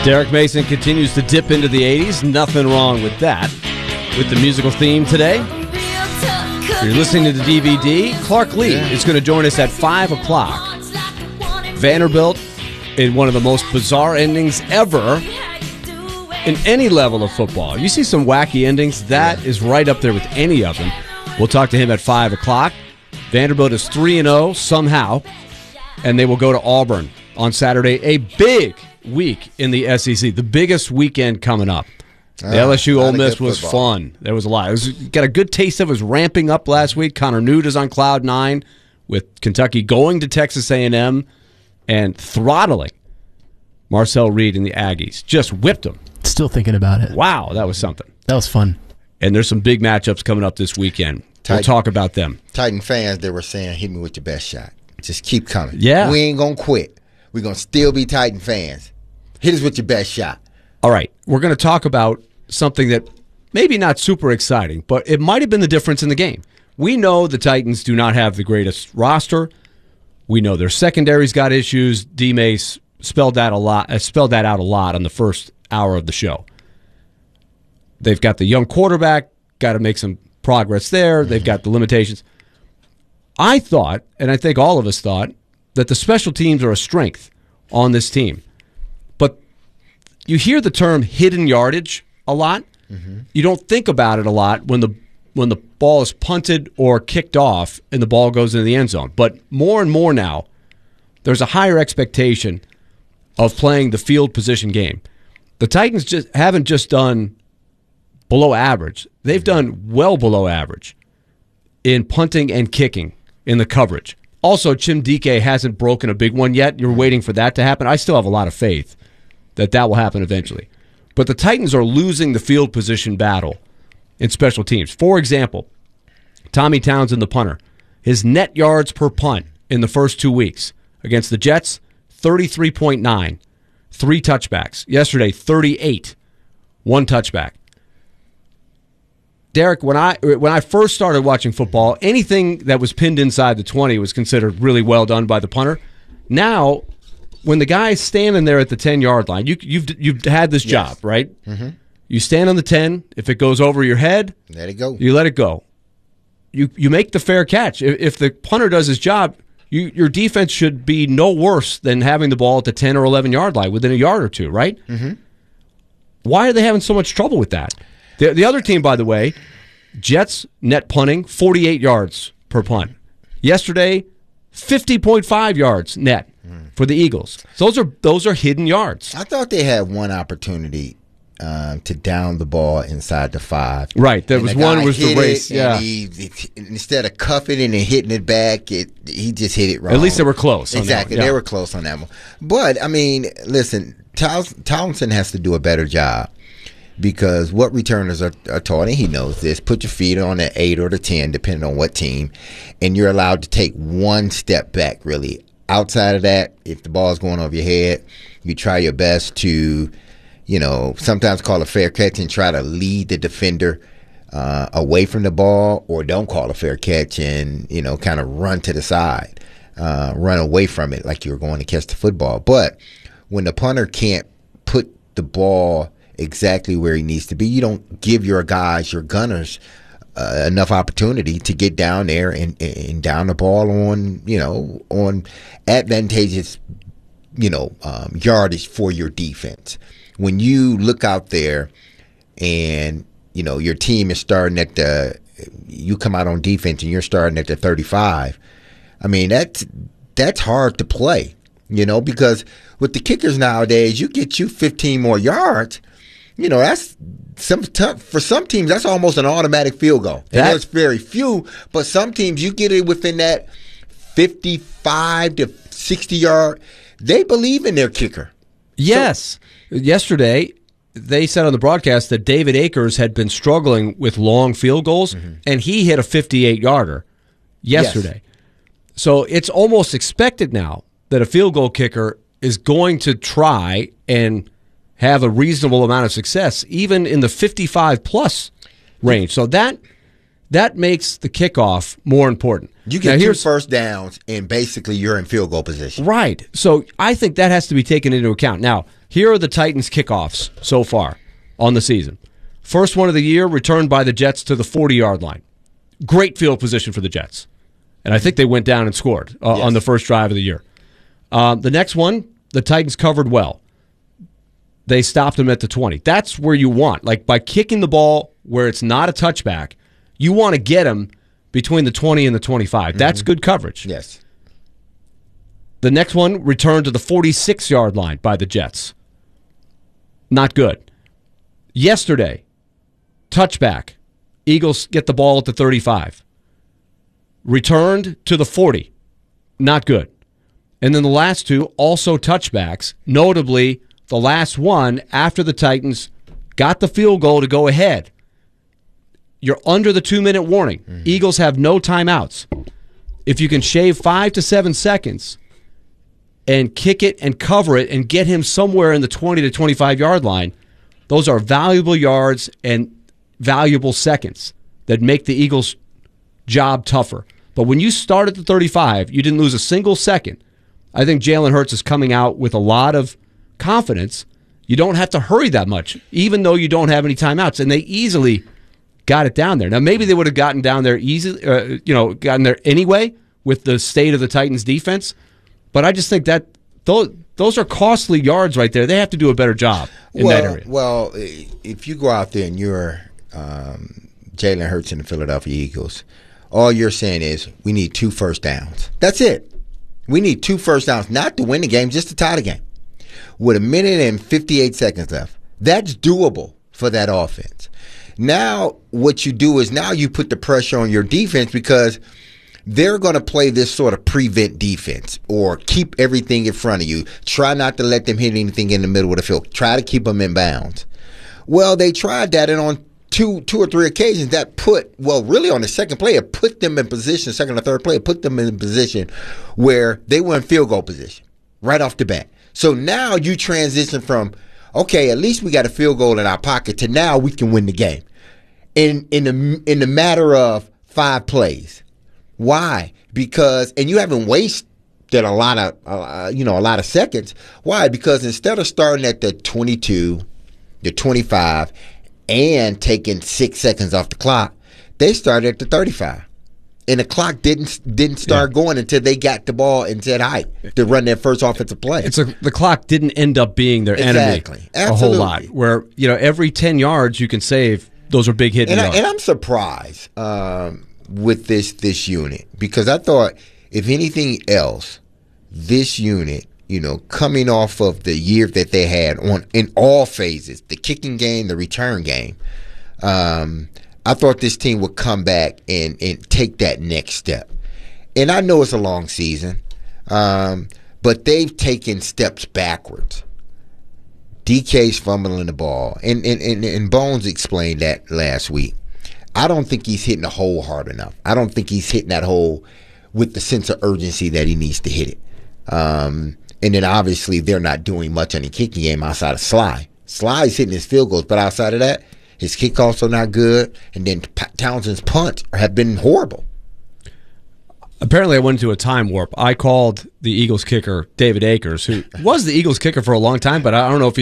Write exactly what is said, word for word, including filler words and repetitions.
Derek Mason continues to dip into the eighties. Nothing wrong with that. With the musical theme today, if you're listening to the D V D, Clark Lee yeah. is going to join us at five o'clock. Vanderbilt, in one of the most bizarre endings ever in any level of football. You see some wacky endings, that yeah. is right up there with any of them. We'll talk to him at five o'clock. Vanderbilt is three and oh somehow, and they will go to Auburn on Saturday. A big week in the S E C, the biggest weekend coming up. The uh, L S U Ole Miss was football. Fun. There was a lot. It was got a good taste of it. It was ramping up last week. Connor Newt is on cloud nine with Kentucky going to Texas A and M and throttling Marcel Reed and the Aggies. Just whipped them. Still thinking about it. Wow, that was something. That was fun. And there's some big matchups coming up this weekend. Titan, we'll talk about them. Titan fans, they were saying, hit me with your best shot. Just keep coming. Yeah. We ain't going to quit. We're going to still be Titan fans. Hit us with your best shot. All right. We're going to talk about something that maybe not super exciting, but it might have been the difference in the game. We know the Titans do not have the greatest roster. We know their secondary's got issues. D-Mace spelled that a lot, uh, spelled that out a lot on the first hour of the show. They've got the young quarterback, got to make some progress there. They've got the limitations. I thought, and I think all of us thought, that the special teams are a strength on this team. But you hear the term hidden yardage a lot. Mm-hmm. You don't think about it a lot when the when the ball is punted or kicked off and the ball goes into the end zone. But more and more now, there's a higher expectation of playing the field position game. The Titans just haven't just done below average. They've done well below average in punting and kicking in the coverage. Also, Chim Dike hasn't broken a big one yet. You're waiting for that to happen. I still have a lot of faith that that will happen eventually. But the Titans are losing the field position battle in special teams. For example, Tommy Townsend, the punter, his net yards per punt in the first two weeks against the Jets, thirty-three point nine, three touchbacks. Yesterday, thirty-eight, one touchback. Derek, when I when I first started watching football, anything that was pinned inside the twenty was considered really well done by the punter. Now, when the guy's standing there at the ten-yard line, you, you've you've had this yes. job, right? Mm-hmm. You stand on the ten. If it goes over your head, let it go. You let it go. You you make the fair catch. If, if the punter does his job, you, your defense should be no worse than having the ball at the ten or eleven-yard line within a yard or two, right? Mm-hmm. Why are they having so much trouble with that? The, the other team, by the way, Jets net punting, forty-eight yards per punt. Yesterday, fifty point five yards net for the Eagles. Those are those are hidden yards. I thought they had one opportunity um, to down the ball inside the five. Right, there was the one was the race. Yeah, he, he, instead of cuffing it and hitting it back, it, he just hit it wrong. At least they were close. Exactly, yeah. They were close on that one. But I mean, listen, Townsend has to do a better job. Because what returners are, are taught, and he knows this, put your feet on the eight or the ten, depending on what team, and you're allowed to take one step back, really. Outside of that, if the ball's going over your head, you try your best to, you know, sometimes call a fair catch and try to lead the defender uh, away from the ball, or don't call a fair catch and, you know, kind of run to the side, uh, run away from it like you're going to catch the football. But when the punter can't put the ball exactly where he needs to be, you don't give your guys, your gunners, uh, enough opportunity to get down there and, and down the ball on, you know, on advantageous, you know, um, yardage for your defense. When you look out there and, you know, your team is starting at the, you come out on defense and you're starting at the thirty-five, I mean, that's, that's hard to play, you know, because with the kickers nowadays, you get you fifteen more yards. You know, that's some tough for some teams. That's almost an automatic field goal. And there's very few, but some teams you get it within that fifty-five to sixty yard. They believe in their kicker. Yes. So, yesterday, they said on the broadcast that David Akers had been struggling with long field goals, mm-hmm. and he hit a fifty-eight yarder yesterday. Yes. So it's almost expected now that a field goal kicker is going to try and have a reasonable amount of success, even in the fifty-five plus range. So that that makes the kickoff more important. You get now, two here's, first downs, and basically you're in field goal position. Right. So I think that has to be taken into account. Now, here are the Titans' kickoffs so far on the season. First one of the year, returned by the Jets to the forty-yard line. Great field position for the Jets. And I think they went down and scored uh, Yes. on the first drive of the year. Um, the next one, the Titans covered well. They stopped them at the twenty. That's where you want. Like, by kicking the ball where it's not a touchback, you want to get them between the twenty and the twenty-five. Mm-hmm. That's good coverage. Yes. The next one, returned to the forty-six-yard line by the Jets. Not good. Yesterday, touchback. Eagles get the ball at the thirty-five. Returned to the forty. Not good. And then the last two, also touchbacks, notably the last one after the Titans got the field goal to go ahead. You're under the two-minute warning. Mm-hmm. Eagles have no timeouts. If you can shave five to seven seconds and kick it and cover it and get him somewhere in the twenty to twenty-five-yard line, those are valuable yards and valuable seconds that make the Eagles' job tougher. But when you start at the thirty-five, you didn't lose a single second. I think Jalen Hurts is coming out with a lot of confidence. You don't have to hurry that much, even though you don't have any timeouts. And they easily got it down there. Now, maybe they would have gotten down there easily, uh, you know, gotten there anyway with the state of the Titans' defense. But I just think that those those are costly yards right there. They have to do a better job in well, that area. Well, if you go out there and you're um, Jalen Hurts and the Philadelphia Eagles, all you're saying is we need two first downs. That's it. We need two first downs, not to win the game, just to tie the game. With a minute and fifty-eight seconds left, that's doable for that offense. Now, what you do is now you put the pressure on your defense because they're going to play this sort of prevent defense or keep everything in front of you. Try not to let them hit anything in the middle of the field. Try to keep them in bounds. Well, they tried that, and on two two or three occasions that put, well, really on the second play, it put them in position, second or third play, it put them in a position where they were in field goal position right off the bat. So now you transition from, okay, at least we got a field goal in our pocket, to now we can win the game in in the in the matter of five plays. Why? Because, and you haven't wasted a lot of uh, you know a lot of seconds. Why? Because instead of starting at the twenty-two, the twenty-five, and taking six seconds off the clock, they started at the thirty-five. And the clock didn't didn't start yeah. going until they got the ball and said, "Hi," to run their first offensive play. It's a, the clock didn't end up being their exactly. enemy Absolutely. a whole lot. Where, you know, every ten yards you can save, those are big hit and, yards. I, and I'm surprised um, with this this unit, because I thought, if anything else, this unit, you know, coming off of the year that they had on in all phases, the kicking game, the return game, um, I thought this team would come back and, and take that next step. And I know it's a long season, um, but they've taken steps backwards. D K's fumbling the ball. And, and, and, and Bones explained that last week. I don't think he's hitting the hole hard enough. I don't think he's hitting that hole with the sense of urgency that he needs to hit it. Um, and then obviously they're not doing much on the kicking game outside of Sly. Sly's hitting his field goals, but outside of that, his kickoffs are not good, and then Townsend's punts have been horrible. Apparently, I went into a time warp. I called the Eagles kicker, David Akers, who was the Eagles kicker for a long time, but I don't know if he's